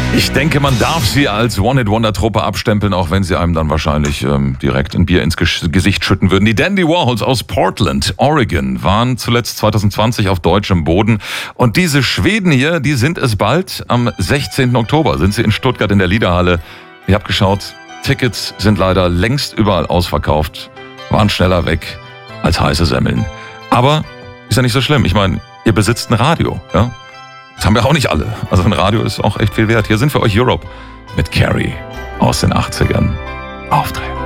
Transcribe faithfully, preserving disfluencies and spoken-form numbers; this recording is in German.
Ich denke, man darf sie als One-Hit-Wonder-Truppe abstempeln, auch wenn sie einem dann wahrscheinlich ähm, direkt ein Bier ins Ges- Gesicht schütten würden. Die Dandy Warhols aus Portland, Oregon, waren zuletzt zwanzig zwanzig auf deutschem Boden. Und diese Schweden hier, die sind es bald. Am sechzehnten Oktober sind sie in Stuttgart in der Liederhalle. Ihr habt geschaut, Tickets sind leider längst überall ausverkauft, waren schneller weg als heiße Semmeln. Aber ist ja nicht so schlimm. Ich meine, ihr besitzt ein Radio, ja? Das haben wir auch nicht alle. Also ein Radio ist auch echt viel wert. Hier sind für euch Europe mit Carrie aus den achtzigern. Auftreten.